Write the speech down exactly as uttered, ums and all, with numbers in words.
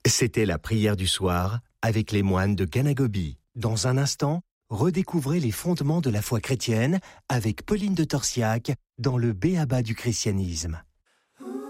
C'était la prière du soir avec les moines de Ganagobi. Dans un instant, redécouvrez les fondements de la foi chrétienne avec Pauline de Torsiac dans le B A B A du christianisme.